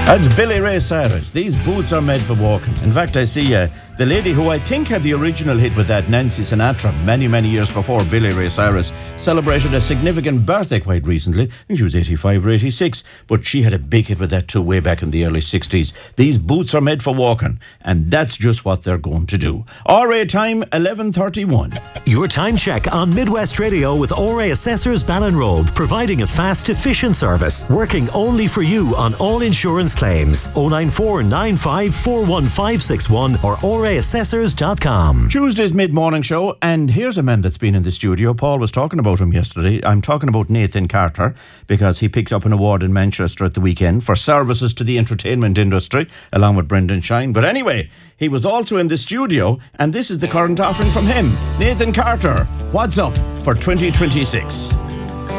That's Billy Ray Cyrus. These boots are made for walking. In fact, I see the lady who I think had the original hit with that, Nancy Sinatra, many, many years before Billy Ray Cyrus, celebrated a significant birthday quite recently. I think she was 85 or 86, but she had a big hit with that too way back in the early 60s. These boots are made for walking, and that's just what they're going to do. RA time, 11:31. Your time check on Midwest Radio with RA Assessors Ballinrobe, providing a fast, efficient service, working only for you on all insurance claims. 094 95 41561 or raassessors.com. Tuesday's mid-morning show, and here's a man that's been in the studio. Paul was talking about him yesterday. I'm talking about Nathan Carter, because he picked up an award in Manchester at the weekend for services to the entertainment industry, along with Brendan Shine. But anyway, he was also in the studio, and this is the current offering from him. Nathan Carter, what's up for 2026?